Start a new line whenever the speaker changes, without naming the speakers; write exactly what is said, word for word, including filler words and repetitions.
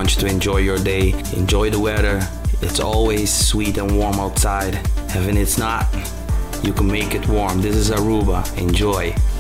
want you to enjoy your day, enjoy the weather. It's always sweet and warm outside. And when it's not, you can make it warm. This is Aruba. Enjoy.